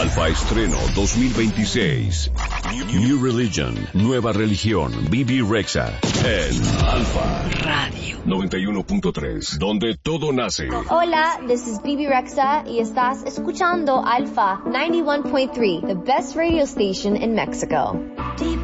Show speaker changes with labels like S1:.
S1: Alfa Estreno 2026. New Religion, nueva religión, Bibi Rexha, en Alfa Radio 91.3, donde todo nace.
S2: Hola, this is Bibi Rexha y estás escuchando Alfa 91.3, the best radio station in Mexico.